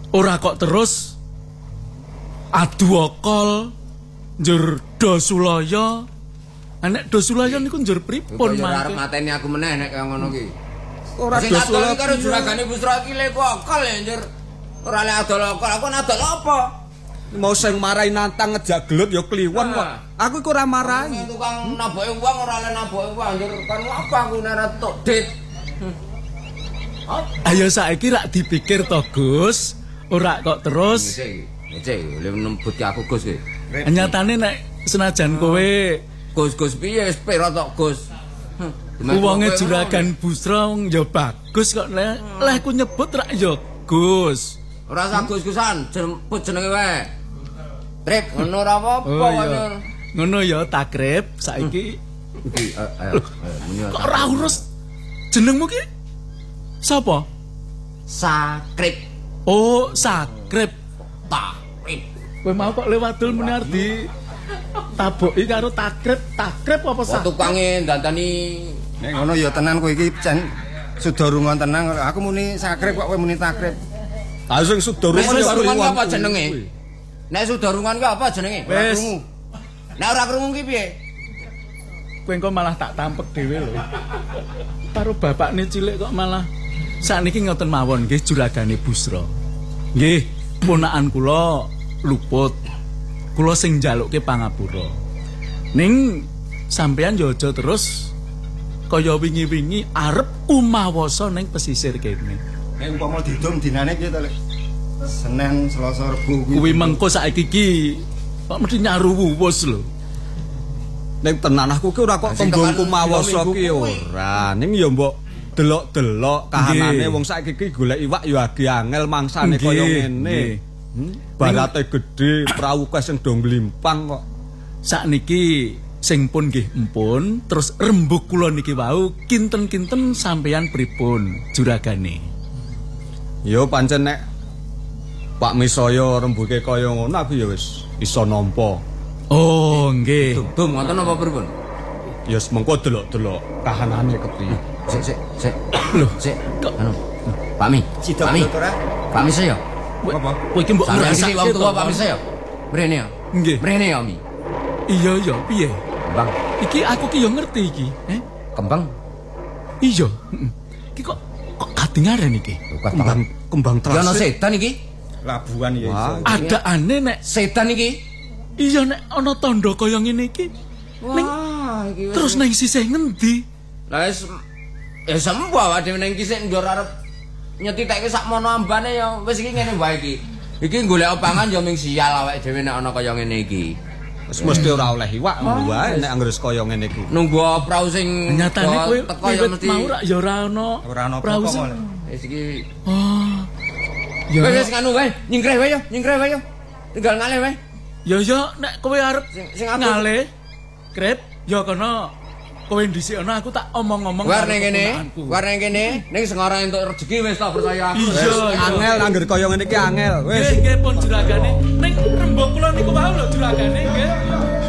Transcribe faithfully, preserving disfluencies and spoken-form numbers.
ora kok terus adu okol njur dosulaya. Nek dosulaya niku njur pripun mangke? Ora arep mateni aku meneh nek kaya ngono ki. Ora dosulaya karo juragane Busra iki lek okol ya njur. Ora lek adol okol, aku adol apa? Mau sing marahi nantang ngejak gelut ya kliwon kok. Aku iku ora marahi. Tukang naboke wong ora lek naboke wong njur kan apa aku nek tok dit. Ayo saiki rak dipikir to, Gus. Ora kok terus. Ngece, le nembutke aku Gus iki. Nyatane nek senajan kowe Gus-gus piye wis pira tok Gus. Wonge juragan Busra ya bagus kok leh leh ku nyebut rak ya Gus. Ora usah Gus-gusan, jemput jenenge wae. Trip ngono ora apa-apa ngono. Ngono ya takrib saiki. Iki ayo muni kok ora urus jenengmu ki? Sapa? Sakrip. Oh, Sakrip. Takrib. Kowe mau kok lewat dul muni arep di taboki karo takrib, takrib apa sak? Tukange ndandani. Nek ngono ya tenan kowe iki jan sudarungan tenang. Aku muni sakrib kok kowe muni takrib. Ah sing sudarungan ya sudarungan apa jenenge? Nek sudarungan ki apa jenenge? Wis. Nek ora krungu ki piye? Kowe engko malah tak tampek dhewe lho. Karo bapakne cilik kok malah sakniki ngoten mawon nggih juragane Busra. Nggih, ponakan kula luput. Kula sing njalukke pangapura. Ning sampean yo aja terus kaya wingi-wingi arep umawasa ning pesisir kene. Nek umpama didum dinane piye to, Lek? Senin, Selasa, Rebo kuwi mengko saiki iki kok mesti nyaru wuwus lho. Ning tenan aku ki ora kok tembungku mawasa ki ora. Ning ya mbok delok-delok kahanane wong saiki iki golek iwak ya agi angel mangsane kaya ngene. Barate gedhe, prau kae sing do nglimpang kok. Sakniki sing pun nggih empun, terus rembug kula niki wau kinten-kinten sampeyan pripun juragane? Ya pancen nek Pak Misaya rembuge kaya ngono aku ya wis iso nampa. Oh, nggih. Dum ngoten apa pripun? Ya mengko delok-delok kahanane kepiye. Sik sik sik. Lho, sik. Anu. Pak Mi. Pak Mi. Pak Misaya. Apa? Kowe iki mbok ngrasake wong tuwa Pak Misaya. Mrene ya. Nggih. Mrene ya, Mi. Iya, iya, piye? Bang, iki aku ki yo ngerti iki, eh? Kembang. Iya, heeh. Iki kok kok kadingaren iki? Kembang kembang terasi. Ya ana sedan iki. Labuhan ya iso. Ada aneh nek sedan iki. Iya nek ana tandha kaya ngene iki. Ning iki terus nang sisih ngendi? Lah wis ya sembo awake dhewe nang kisik njur arep nyetitekke sak mono ambane ya wis iki ngene wae iki. Iki golek pangan ya ming sial awake dhewe nek ana kaya ngene iki. Wis mesti ora oleh iwak ngono wae nek anggere kaya ngene iki. Nunggu prau sing nyatane kowe teko ya mesti mau ra ya ora ana. Ora ana apa-apa. Wis iki. Oh. Ya wis nganu wae, nyingkreh wae yo, nyingkreh wae yo. Tinggal ngalih wae. Ya ya nek kowe arep sing ngalih. Krep, ya kono kowe dhisikno aku tak omong-omong karo kene. War ning kene, ning sing ora entuk rejeki wis tak percaya aku. Angel anggere kaya ngene iki angel. Wis nggih pun juragane. Ning rembug kula niku wae lho juragane nggih.